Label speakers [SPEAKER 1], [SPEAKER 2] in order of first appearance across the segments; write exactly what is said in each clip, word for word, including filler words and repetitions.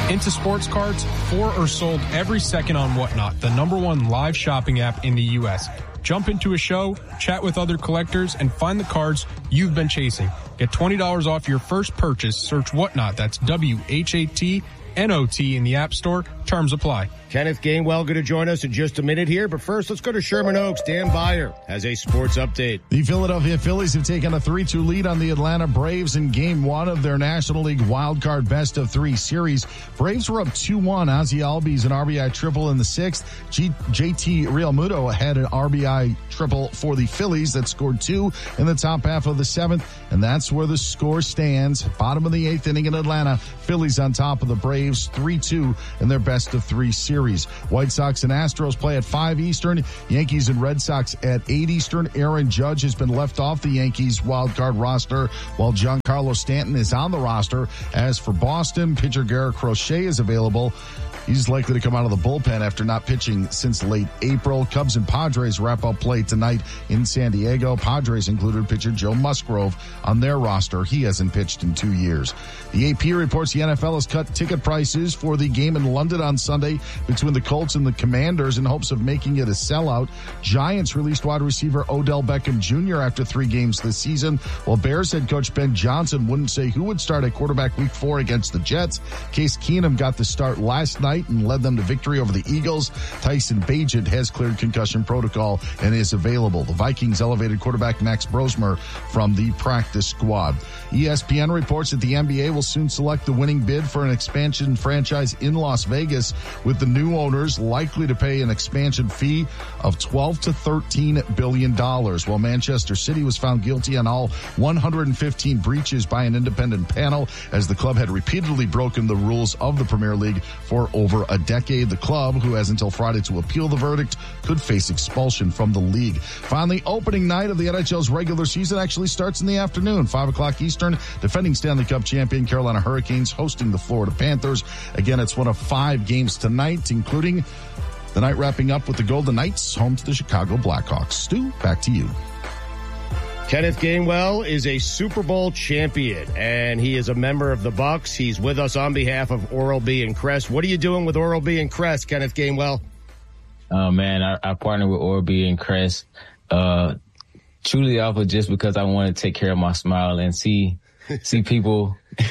[SPEAKER 1] Into sports cards, four are sold every second on Whatnot, the number one live shopping app in the U S. Jump into a show, chat with other collectors, and find the cards you've been chasing. Get twenty dollars off your first purchase. Search Whatnot. That's W H A T N O T in the App Store. Terms apply.
[SPEAKER 2] Kenneth Gainwell going to join us in just a minute here, but first let's go to Sherman Oaks. Dan Beyer has a sports update.
[SPEAKER 3] The Philadelphia Phillies have taken a three two lead on the Atlanta Braves in game one of their National League wildcard best of three series. Braves were up two one. Ozzie Albies an R B I triple in the sixth. G- J T Realmuto had an R B I triple for the Phillies that scored two in the top half of the seventh, and that's where the score stands. Bottom of the eighth inning in Atlanta. Phillies on top of the Braves three two in their best of three series. White Sox and Astros play at five Eastern. Yankees and Red Sox at eight Eastern. Aaron Judge has been left off the Yankees wildcard roster, while Giancarlo Stanton is on the roster. As for Boston, pitcher Garrett Crochet is available. He's likely to come out of the bullpen after not pitching since late April. Cubs and Padres wrap up play tonight in San Diego. Padres included pitcher Joe Musgrove on their roster. He hasn't pitched in two years. The A P reports the N F L has cut ticket prices for the game in London on Sunday between the Colts and the Commanders in hopes of making it a sellout. Giants released wide receiver Odell Beckham Junior after three games this season, while Bears head coach Ben Johnson wouldn't say who would start at quarterback week four against the Jets. Case Keenum got the start last night and led them to victory over the Eagles. Tyson Bagent has cleared concussion protocol and is available. The Vikings elevated quarterback Max Brosmer from the practice squad. E S P N reports that the N B A will soon select the winning bid for an expansion franchise in Las Vegas, with the new owners likely to pay an expansion fee of twelve to thirteen billion dollars, while Manchester City was found guilty on all one hundred fifteen breaches by an independent panel, as the club had repeatedly broken the rules of the Premier League for over a decade. The club, who has until Friday to appeal the verdict, could face expulsion from the league. Finally, opening night of the N H L's regular season actually starts in the afternoon, five o'clock Eastern. Defending Stanley Cup champion Carolina Hurricanes hosting the Florida Panthers. Again, it's one of five games tonight, including the night wrapping up with the Golden Knights home to the Chicago Blackhawks. Stu, back to you.
[SPEAKER 2] Kenneth Gainwell is a Super Bowl champion, and he is a member of the Bucks. He's with us on behalf of Oral-B and Crest. What are you doing with Oral-B and Crest, Kenneth Gainwell?
[SPEAKER 4] Oh, man, I, I partner with Oral-B and Crest uh, truly off of just because I want to take care of my smile and see see people.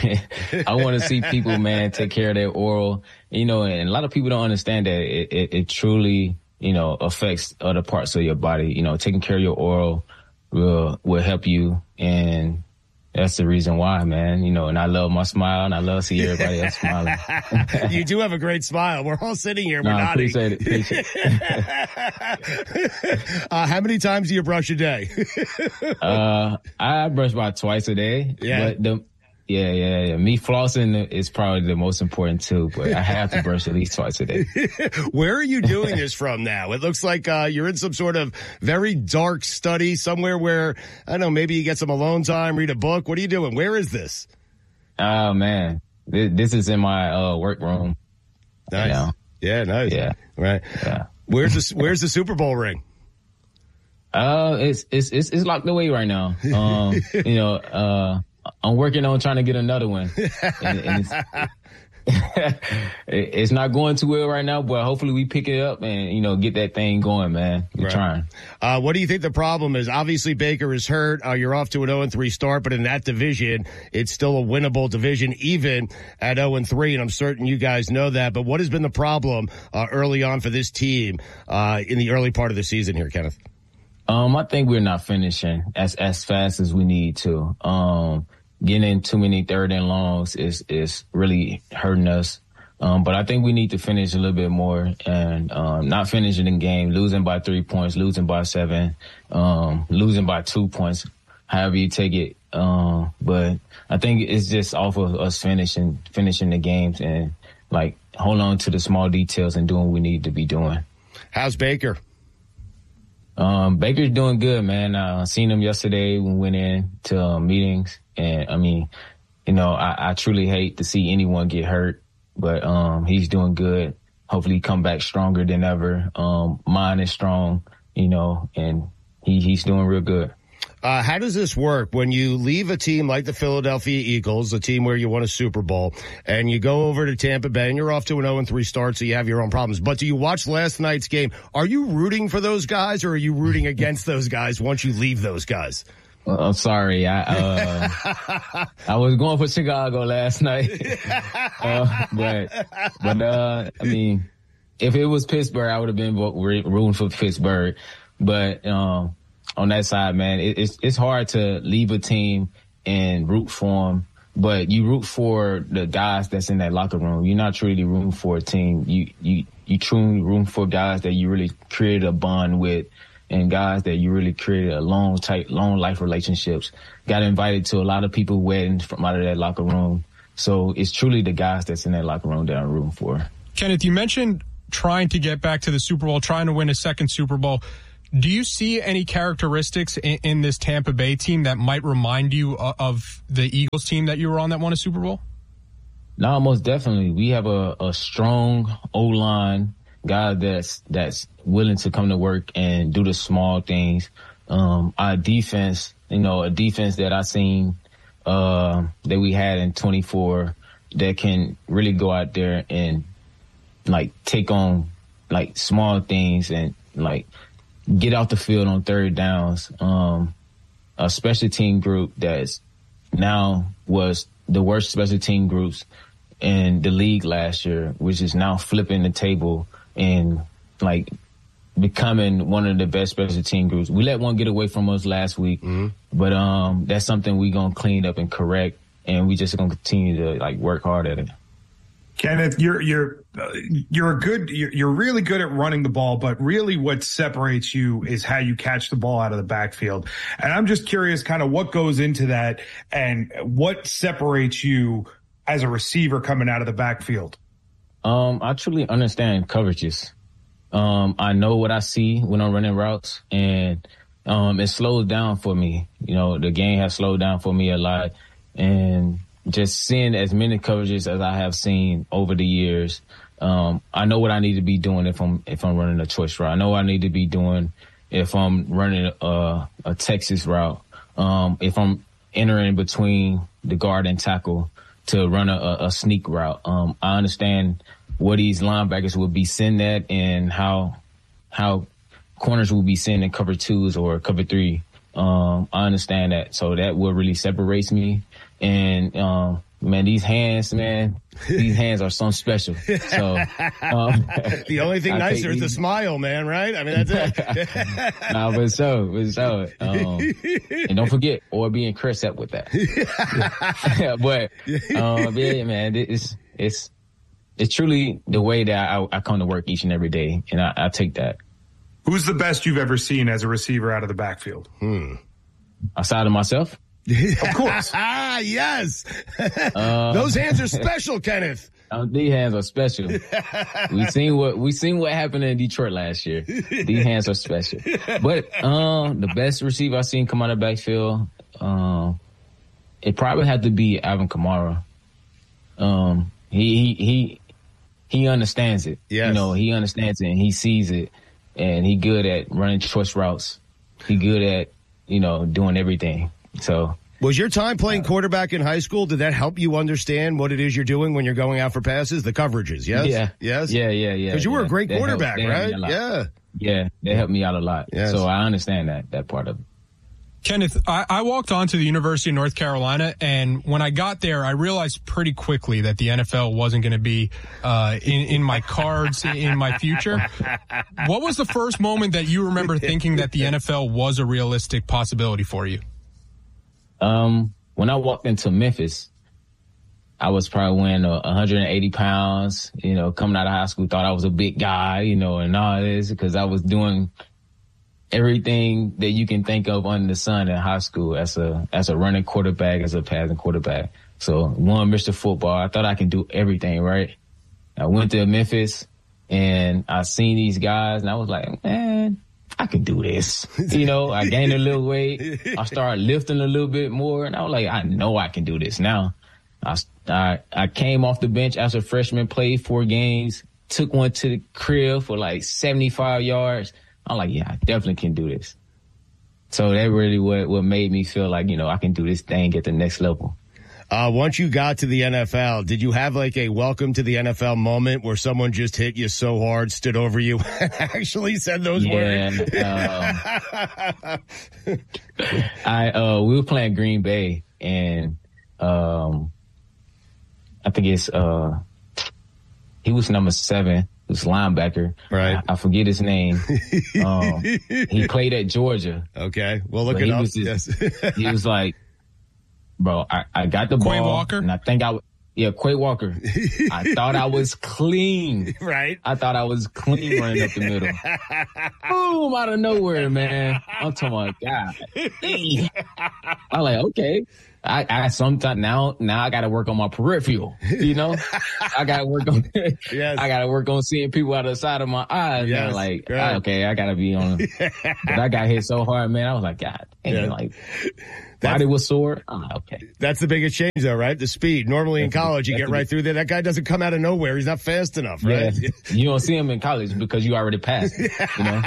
[SPEAKER 4] I want to see people, man, take care of their oral. You know, and a lot of people don't understand that it, it, it truly, you know, affects other parts of your body. You know, taking care of your oral will will help you, and that's the reason why, man. You know, and I love my smile, and I love to see everybody else smiling.
[SPEAKER 2] You do have a great smile. We're all sitting here. We're
[SPEAKER 4] no,
[SPEAKER 2] nodding.
[SPEAKER 4] Appreciate it. Appreciate
[SPEAKER 2] it. uh, how many times do you brush a day?
[SPEAKER 4] uh, I brush about twice a day.
[SPEAKER 2] Yeah.
[SPEAKER 4] But the, yeah, yeah, yeah. Me flossing is probably the most important too, but I have to brush at least twice a day.
[SPEAKER 2] Where are you doing this from now? It looks like uh, you're in some sort of very dark study somewhere where, I don't know, maybe you get some alone time, read a book. What are you doing? Where is this?
[SPEAKER 4] Oh, man. This is in my uh, workroom.
[SPEAKER 2] Nice. You know? Yeah, nice.
[SPEAKER 4] Yeah.
[SPEAKER 2] Right.
[SPEAKER 4] Yeah.
[SPEAKER 2] Where's the, where's the Super Bowl ring?
[SPEAKER 4] Uh, it's, it's, it's, it's locked away right now. Um, you know, uh, I'm working on trying to get another one. And, and it's, it's not going too well right now, but hopefully we pick it up and, you know, get that thing going, man. We're right. trying.
[SPEAKER 2] Uh, what do you think the problem is? Obviously, Baker is hurt. Uh, you're off to an oh and three start, but in that division, it's still a winnable division, even at oh and three, and I'm certain you guys know that. But what has been the problem uh, early on for this team uh, in the early part of the season here, Kenneth?
[SPEAKER 4] Um, I think we're not finishing as, as fast as we need to. Um, getting in too many third and longs is, is really hurting us. Um, but I think we need to finish a little bit more and, um, not finishing the game, losing by three points, losing by seven, um, losing by two points, however you take it. Um, but I think it's just off of us finishing, finishing the games and like hold on to the small details and doing what we need to be doing.
[SPEAKER 2] How's Baker?
[SPEAKER 4] Um, Baker's doing good, man. I uh, seen him yesterday when we went in to uh, meetings. And I mean, you know, I, I truly hate to see anyone get hurt, but, um, he's doing good. Hopefully he come back stronger than ever. Um, mine is strong, you know, and he, he's doing real good.
[SPEAKER 2] Uh, how does this work when you leave a team like the Philadelphia Eagles, a team where you won a Super Bowl, and you go over to Tampa Bay and you're off to an oh and three start, so you have your own problems. But do you watch last night's game? Are you rooting for those guys, or are you rooting against those guys once you leave those guys?
[SPEAKER 4] Well, I'm sorry. I uh, I was going for Chicago last night, uh, but but uh, I mean, if it was Pittsburgh, I would have been rooting for Pittsburgh. But um, on that side, man, it, it's it's hard to leave a team and root for them, but you root for the guys that's in that locker room. You're not truly rooting for a team. You you you truly rooting for guys that you really created a bond with, and guys that you really created a long, tight, long life relationships. Got invited to a lot of people's weddings from out of that locker room. So it's truly the guys that's in that locker room that I'm rooting for.
[SPEAKER 1] Kenneth, you mentioned trying to get back to the Super Bowl, trying to win a second Super Bowl. Do you see any characteristics in, in this Tampa Bay team that might remind you of, of the Eagles team that you were on that won a Super Bowl?
[SPEAKER 4] No, most definitely. We have a, a strong O-line, guy that's that's willing to come to work and do the small things. Um, our defense, you know, a defense that I seen uh, that we had in twenty-four that can really go out there and like take on like small things and like get out the field on third downs. Um, a special team group that's now was the worst special team groups in the league last year, which is now flipping the table and like becoming one of the best special team groups. We let one get away from us last week, mm-hmm. but um, that's something we're going to clean up and correct, and we just going to continue to like work hard at it.
[SPEAKER 5] Kenneth, you're you're uh, you're a good you're, you're really good at running the ball, but really what separates you is how you catch the ball out of the backfield. And I'm just curious kind of what goes into that and what separates you as a receiver coming out of the backfield.
[SPEAKER 4] Um, I truly understand coverages. Um, I know what I see when I'm running routes, and um, it slows down for me. You know, the game has slowed down for me a lot, and just seeing as many coverages as I have seen over the years, um, I know what I need to be doing if I'm if I'm running a choice route. I know what I need to be doing if I'm running a, a Texas route. Um, if I'm entering between the guard and tackle to run a, a sneak route. Um, I understand what these linebackers will be sent at and how how corners will be sent in cover twos or cover three. Um, I understand that. So that what really separates me. And, um, man, these hands, man, these hands are something special. So, um,
[SPEAKER 2] the only thing I nicer is the smile, man, right? I mean, that's it.
[SPEAKER 4] Nah, but so, but so, um, and don't forget, or being Chris up with that. but, um, yeah, man, it's, it's, it's truly the way that I, I come to work each and every day. And I, I take that.
[SPEAKER 5] Who's the best you've ever seen as a receiver out of the backfield?
[SPEAKER 2] Hmm.
[SPEAKER 4] Outside of myself?
[SPEAKER 5] Of course.
[SPEAKER 2] Ah, yes.
[SPEAKER 4] Uh,
[SPEAKER 2] Those hands are special, Kenneth.
[SPEAKER 4] Uh, these hands are special. we seen what we seen what happened in Detroit last year. These hands are special. But um, the best receiver I've seen come out of the backfield, um, it probably had to be Alvin Kamara. Um, he he he he understands it.
[SPEAKER 2] Yes.
[SPEAKER 4] You know, he understands it and he sees it, and he good at running choice routes. He good at you know doing everything. So,
[SPEAKER 2] was your time playing quarterback in high school, did that help you understand what it is you're doing when you're going out for passes? The coverages, yes?
[SPEAKER 4] Yeah.
[SPEAKER 2] Yes?
[SPEAKER 4] Yeah, yeah, yeah.
[SPEAKER 2] Because you were
[SPEAKER 4] yeah.
[SPEAKER 2] a great
[SPEAKER 4] They
[SPEAKER 2] quarterback,
[SPEAKER 4] helped,
[SPEAKER 2] right? Yeah.
[SPEAKER 4] Yeah, they helped me out a lot.
[SPEAKER 2] Yes.
[SPEAKER 4] So I understand that, that part of it.
[SPEAKER 1] Kenneth, I, I walked on to the University of North Carolina, and when I got there, I realized pretty quickly that the N F L wasn't going to be uh, in, in my cards in my future. What was the first moment that you remember thinking that the N F L was a realistic possibility for you?
[SPEAKER 4] Um, when I walked into Memphis, I was probably weighing uh, one hundred eighty pounds, you know, coming out of high school, thought I was a big guy, you know, and all this because I was doing everything that you can think of under the sun in high school as a, as a running quarterback, as a passing quarterback. So one, Mister Football, I thought I can do everything, right? I went to Memphis and I seen these guys and I was like, man, I can do this. You know, I gained a little weight. I started lifting a little bit more, and I was like, I know I can do this now. I, I, I came off the bench as a freshman, played four games, took one to the crib for like seventy-five yards. I'm like, yeah, I definitely can do this. so that really what, what made me feel like, you know, I can do this thing at the next level.
[SPEAKER 2] Uh, once you got to the N F L, did you have like a welcome to the N F L moment where someone just hit you so hard, stood over you, and actually said those
[SPEAKER 4] yeah,
[SPEAKER 2] words?
[SPEAKER 4] um, I, uh, we were playing Green Bay, and, um, I think it's, uh, he was number seven. This linebacker.
[SPEAKER 2] Right.
[SPEAKER 4] I, I forget his name. Um, he played at Georgia.
[SPEAKER 2] Okay. Well, look
[SPEAKER 4] it
[SPEAKER 2] up.
[SPEAKER 4] Was just,
[SPEAKER 2] yes.
[SPEAKER 4] He was like, bro, I, I got the
[SPEAKER 1] Quay
[SPEAKER 4] ball.
[SPEAKER 1] Walker?
[SPEAKER 4] And I think I, yeah, Quay Walker. I thought I was clean.
[SPEAKER 2] Right.
[SPEAKER 4] I thought I was clean running up the middle. Boom, out of nowhere, man. I'm talking about, God. Hey. I'm like, okay. I, I sometimes now, now I got to work on my peripheral, you know, I got to work on, yes. I got to work on seeing people out of the side of my eyes. Yes. Like, right. ah, okay, I got to be on, but I got hit so hard, man. I was like, God, and yeah. like, that's, body was sore. Oh, okay.
[SPEAKER 2] That's the biggest change though, right? The speed. Normally in college, you get right through there. That guy doesn't come out of nowhere. He's not fast enough, right?
[SPEAKER 4] Yeah. You don't see him in college because you already passed, you know?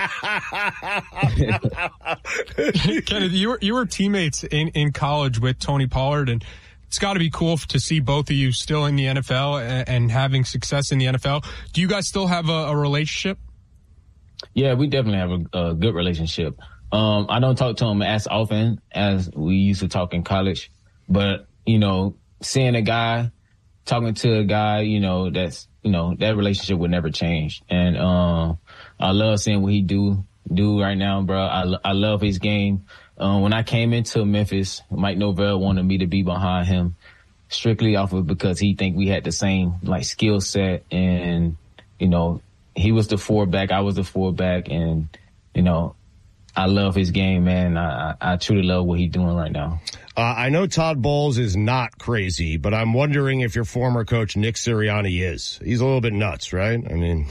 [SPEAKER 1] Kenneth, you were, you were teammates in, in college with Tony Pollard, and it's got to be cool to see both of you still in the N F L and, and having success in the N F L. Do you guys still have a, a relationship?
[SPEAKER 4] Yeah, we definitely have a, a good relationship. Um, I don't talk to him as often as we used to talk in college, but, you know, seeing a guy, talking to a guy, you know, that's, you know, that relationship would never change. And, um, I love seeing what he do, do right now, bro. I, I love his game. Um, when I came into Memphis, Mike Norvell wanted me to be behind him strictly off of because he think we had the same, like, skill set. And, you know, he was the four back, I was the four back, and, you know, I love his game, man. I, I, I truly love what he's doing right now.
[SPEAKER 2] Uh, I know Todd Bowles is not crazy, but I'm wondering if your former coach, Nick Sirianni, is. He's a little bit nuts, right? I mean.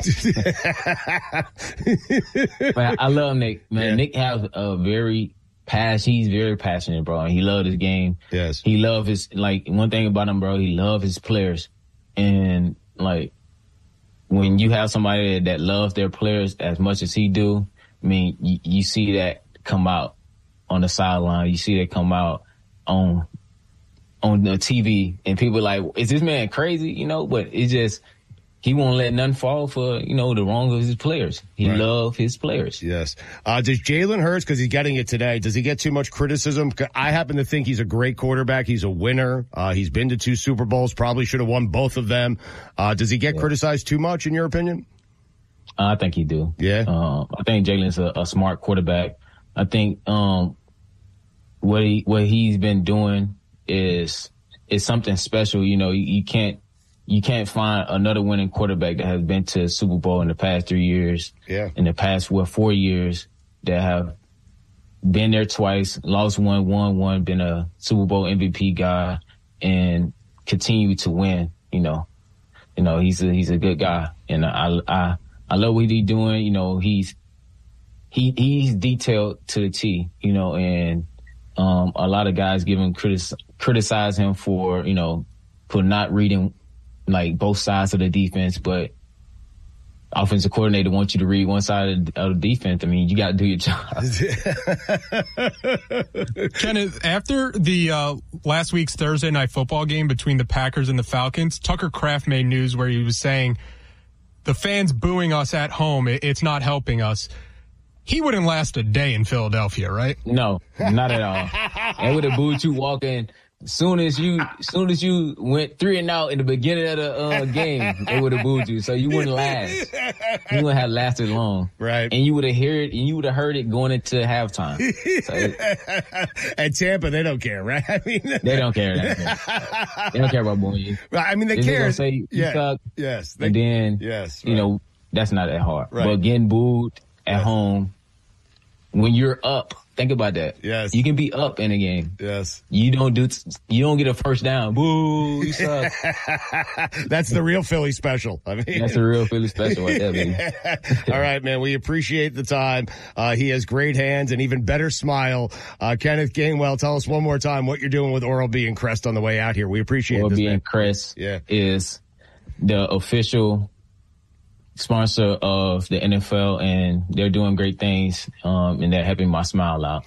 [SPEAKER 4] Man, I love Nick, man.
[SPEAKER 2] Yeah.
[SPEAKER 4] Nick has a very passion. He's very passionate, bro. He loved his game.
[SPEAKER 2] Yes.
[SPEAKER 4] He loved his, like, one thing about him, bro, he loved his players. And, like, when you have somebody that loves their players as much as he do, I mean, you, you see that come out on the sideline. You see that come out on on the T V, and people are like, is this man crazy? You know, but it's just, he won't let nothing fall for, you know, the wrong of his players. He right. loves his players.
[SPEAKER 2] Yes. Uh, does Jalen Hurts, because he's getting it today, does he get too much criticism? I happen to think he's a great quarterback. He's a winner. Uh, he's been to two Super Bowls, probably should have won both of them. Uh, does he get yeah. criticized too much, in your opinion?
[SPEAKER 4] I think he do.
[SPEAKER 2] Yeah.
[SPEAKER 4] Um, I think Jalen's a, a smart quarterback. I think um, what he what he's been doing is is something special. You know, you, you can't you can't find another winning quarterback that has been to Super Bowl in the past three years.
[SPEAKER 2] Yeah.
[SPEAKER 4] In the past what four years that have been there twice, lost one, won one, been a Super Bowl M V P guy, and continue to win. You know, you know he's a he's a good guy, and I I. I love what he's doing. You know, he's, he, he's detailed to the T, you know, and, um, a lot of guys give him critic, criticize him for, you know, for not reading like both sides of the defense, but offensive coordinator wants you to read one side of the, of the defense. I mean, you got to do your job.
[SPEAKER 1] Kenneth, after the, uh, last week's Thursday night football game between the Packers and the Falcons, Tucker Kraft made news where he was saying, the fans booing us at home, it's not helping us. He wouldn't last a day in Philadelphia, right?
[SPEAKER 4] No, not at all. They would have booed you walking. Soon as you, soon as you went three and out in the beginning of the uh, game, they would have booed you. So you wouldn't last. You wouldn't have lasted long,
[SPEAKER 2] right?
[SPEAKER 4] And you would have heard, and you would have heard it going into halftime. So,
[SPEAKER 2] at Tampa, they don't care, right? I mean,
[SPEAKER 4] they don't care. That they don't care about booing you.
[SPEAKER 2] Right? I mean, they
[SPEAKER 4] They're
[SPEAKER 2] care.
[SPEAKER 4] Gonna say you
[SPEAKER 2] yeah.
[SPEAKER 4] suck,
[SPEAKER 2] yes. They,
[SPEAKER 4] and then
[SPEAKER 2] yes, right.
[SPEAKER 4] you know that's not that hard.
[SPEAKER 2] Right.
[SPEAKER 4] But getting booed at
[SPEAKER 2] yes.
[SPEAKER 4] home when you're up. Think about that.
[SPEAKER 2] Yes.
[SPEAKER 4] You can be up in a game.
[SPEAKER 2] Yes.
[SPEAKER 4] You don't do, you don't get a first down. Boo, you suck.
[SPEAKER 2] That's the real Philly special. I mean,
[SPEAKER 4] that's the real Philly special right there, baby.
[SPEAKER 2] All right, man. We appreciate the time. Uh, he has great hands and even better smile. Uh, Kenneth Gainwell, tell us one more time what you're doing with Oral-B and Crest on the way out here. We appreciate it.
[SPEAKER 4] Oral-B and Crest
[SPEAKER 2] yeah.
[SPEAKER 4] is the official sponsor of the N F L, and they're doing great things, um, and they're helping my smile out.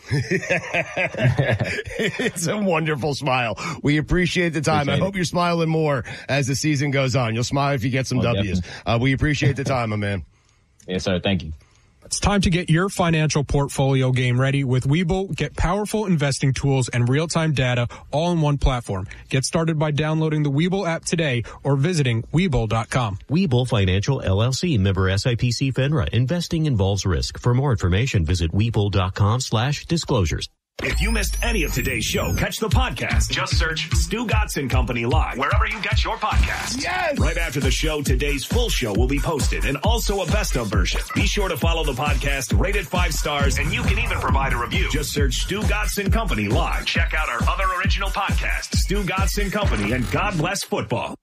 [SPEAKER 2] It's a wonderful smile. We appreciate the time. Appreciate I hope it. You're smiling more as the season goes on. You'll smile if you get some oh, W's. Uh, we appreciate the time, my man.
[SPEAKER 4] Yes, sir. Thank you.
[SPEAKER 1] It's time to get your financial portfolio game ready with Webull. Get powerful investing tools and real-time data all in one platform. Get started by downloading the Webull app today or visiting Webull dot com.
[SPEAKER 6] Webull Financial, L L C, member S I P C FINRA. Investing involves risk. For more information, visit Webull dot com slash disclosures.
[SPEAKER 7] If you missed any of today's show, catch the podcast. Just search Stu Gotson Company Live wherever you get your podcasts.
[SPEAKER 2] Yes!
[SPEAKER 7] Right after the show, today's full show will be posted and also a best of version. Be sure to follow the podcast, rate it five stars, and you can even provide a review. Just search Stu Gotson Company Live. Check out our other original podcasts, Stu Gotson Company and God Bless Football.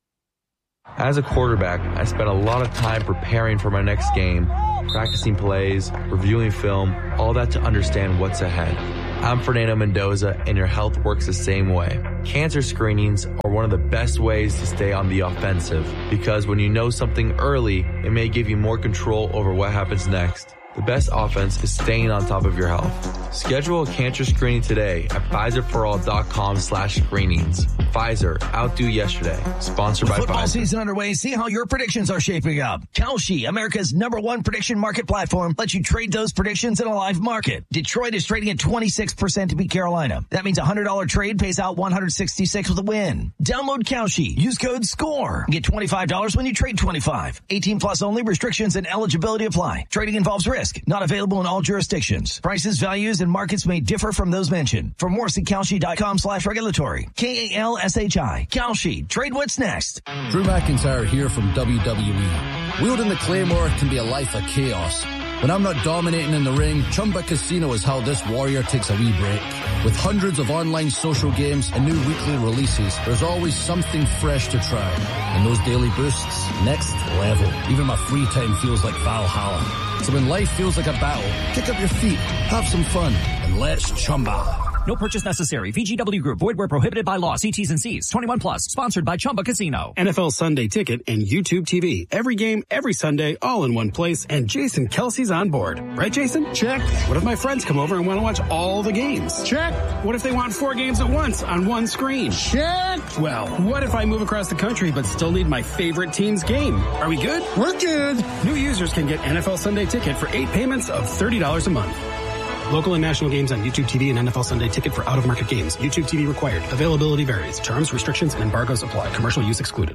[SPEAKER 8] As a quarterback, I spent a lot of time preparing for my next game, practicing plays, reviewing film, all that to understand what's ahead. I'm Fernando Mendoza, and your health works the same way. Cancer screenings are one of the best ways to stay on the offensive, because when you know something early, it may give you more control over what happens next. The best offense is staying on top of your health. Schedule a cancer screening today at Pfizer for all dot com slash screenings. Pfizer, outdo yesterday. Sponsored
[SPEAKER 9] With
[SPEAKER 8] by
[SPEAKER 9] football
[SPEAKER 8] Pfizer.
[SPEAKER 9] Season underway, see how your predictions are shaping up. Kalshi, America's number one prediction market platform, lets you trade those predictions in a live market. Detroit is trading at twenty-six percent to beat Carolina. That means a one hundred dollars trade pays out one hundred sixty-six with a win. Download Kalshi. Use code SCORE. Get twenty-five dollars when you trade twenty-five. eighteen plus only. Restrictions and eligibility apply. Trading involves risk. Not available in all jurisdictions. Prices, values, and markets may differ from those mentioned. For more, see Kalshi dot com slash regulatory. K A L S H I. Kalshi. Trade what's next.
[SPEAKER 10] Drew McIntyre here from W W E. Wielding the Claymore can be a life of chaos. When I'm not dominating in the ring, Chumba Casino is how this warrior takes a wee break. With hundreds of online social games and new weekly releases, there's always something fresh to try. And those daily boosts, next level. Even my free time feels like Valhalla. So when life feels like a battle, kick up your feet, have some fun, and let's Chumba.
[SPEAKER 11] No purchase necessary. V G W Group. Void where prohibited by law. See T's and C's. twenty-one plus. Sponsored by Chumba Casino.
[SPEAKER 12] N F L Sunday Ticket and YouTube T V. Every game, every Sunday, all in one place. And Jason Kelsey's on board. Right, Jason?
[SPEAKER 3] Check.
[SPEAKER 12] What if my friends come over and want to watch all the games?
[SPEAKER 3] Check.
[SPEAKER 12] What if they want four games at once on one screen?
[SPEAKER 3] Check.
[SPEAKER 12] Well, what if I move across the country but still need my favorite team's game? Are we good?
[SPEAKER 3] We're good.
[SPEAKER 12] New users can get N F L Sunday Ticket for eight payments of thirty dollars a month. Local and national games on YouTube T V and N F L Sunday Ticket for out-of-market games. YouTube T V required. Availability varies. Terms, restrictions, and embargoes apply. Commercial use excluded.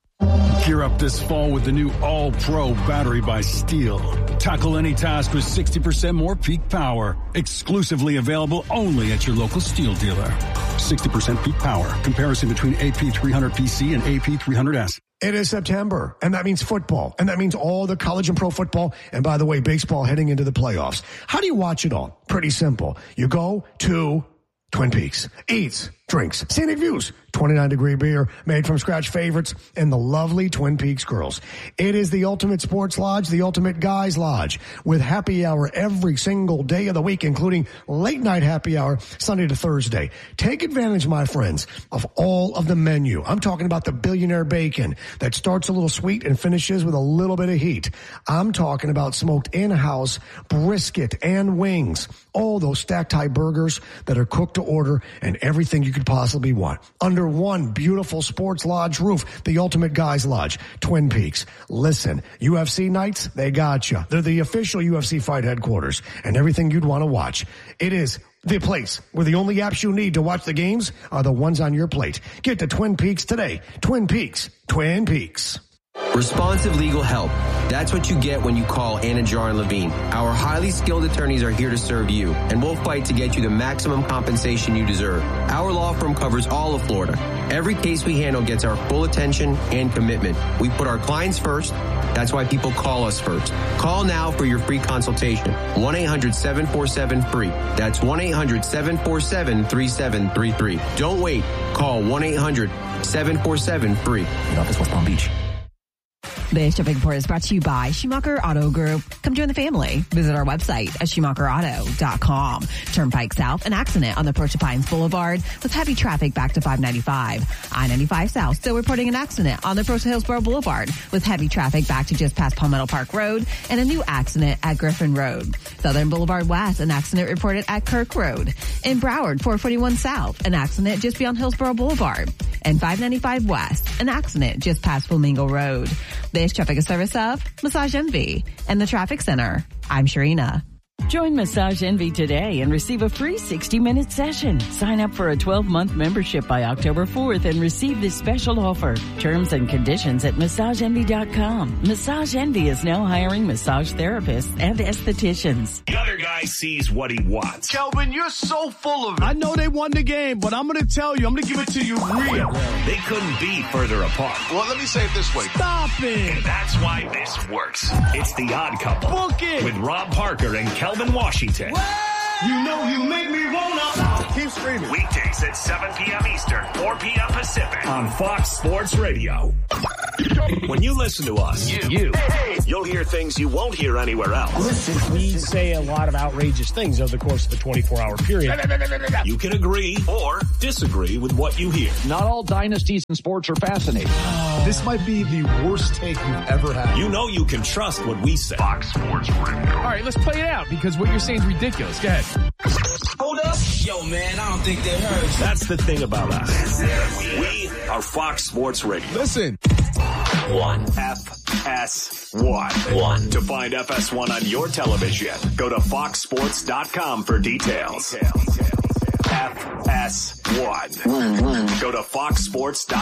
[SPEAKER 13] Gear up this fall with the new All-Pro battery by Steel. Tackle any task with sixty percent more peak power. Exclusively available only at your local Steel dealer. sixty percent peak power. Comparison between A P three hundred P C and A P three hundred S.
[SPEAKER 14] It is September, and that means football, and that means all the college and pro football, and by the way, baseball heading into the playoffs. How do you watch it all? Pretty simple. You go to Twin Peaks. Eats, drinks, scenic views, twenty-nine degree beer, made from scratch favorites, and the lovely Twin Peaks girls. It is the ultimate sports lodge, the ultimate guys lodge, with happy hour every single day of the week, including late night happy hour, Sunday to Thursday. Take advantage, my friends, of all of the menu. I'm talking about the billionaire bacon that starts a little sweet and finishes with a little bit of heat. I'm talking about smoked in-house brisket and wings. All those stacked high burgers that are cooked to order, and everything you could possibly want. Under one beautiful sports lodge roof, the ultimate guys lodge, Twin Peaks. Listen, U F C nights, they got you. They're the official U F C fight headquarters, and everything you'd want to watch. It is the place where the only apps you need to watch the games are the ones on your plate. Get to Twin Peaks today. Twin Peaks. Twin Peaks.
[SPEAKER 15] Responsive legal help. That's what you get when you call Anajar and Levine. Our highly skilled attorneys are here to serve you, and we'll fight to get you the maximum compensation you deserve. Our law firm covers all of Florida. Every case we handle gets our full attention and commitment. We put our clients first. That's why people call us first. Call now for your free consultation. one eight hundred seven four seven free. That's one eight hundred seven four seven three seven three three. Don't wait. Call one eight hundred seven four seven free. Head office, West Palm Beach.
[SPEAKER 16] This shipping report is brought to you by Schumacher Auto Group. Come join the family. Visit our website at schumacher auto dot com. Turnpike South, an accident on the approach to Pines Boulevard with heavy traffic back to five ninety-five. I ninety-five South still reporting an accident on the approach to Hillsborough Boulevard with heavy traffic back to just past Palmetto Park Road and a new accident at Griffin Road. Southern Boulevard West, an accident reported at Kirk Road. In Broward, four forty-one South, an accident just beyond Hillsborough Boulevard. And five ninety-five West, an accident just past Flamingo Road. This traffic is service of Massage Envy and the Traffic Center. I'm Sharina.
[SPEAKER 17] Join Massage Envy today and receive a free sixty minute session. Sign up for a twelve month membership by October fourth and receive this special offer. Terms and conditions at massage envy dot com. Massage Envy is now hiring massage therapists and estheticians.
[SPEAKER 7] The other guy sees what he wants.
[SPEAKER 18] Kelvin, you're so full of it. I know they won the game, but I'm going to tell you, I'm going to give it to you real.
[SPEAKER 7] They couldn't be further apart.
[SPEAKER 18] Well, let me say it this way. Stop it.
[SPEAKER 7] And that's why this works. It's The Odd Couple.
[SPEAKER 18] Book it.
[SPEAKER 7] With Rob Parker and Kelvin Washington.
[SPEAKER 18] You know you make me wanna. Keep screaming.
[SPEAKER 7] Weekdays at seven p.m. Eastern, four p.m. Pacific on Fox Sports Radio. When you listen to us, you, you you'll hear things you won't hear anywhere else.
[SPEAKER 19] Listen, we say a lot of outrageous things over the course of a twenty-four hour period.
[SPEAKER 7] You can agree or disagree with what you hear.
[SPEAKER 20] Not all dynasties in sports are fascinating.
[SPEAKER 19] Oh. This might be the worst take you've ever had.
[SPEAKER 7] You know you can trust what we say.
[SPEAKER 18] Fox Sports Radio.
[SPEAKER 21] All right, let's play it out because what you're saying is ridiculous. Go ahead.
[SPEAKER 22] Hold up. Yo, man, I don't think that hurts.
[SPEAKER 7] That's the thing about us. We are Fox Sports Radio.
[SPEAKER 19] Listen.
[SPEAKER 7] One. F S one. One. To find F S one on your television, go to fox sports dot com for details. F S one. One, one. Go to fox sports dot com.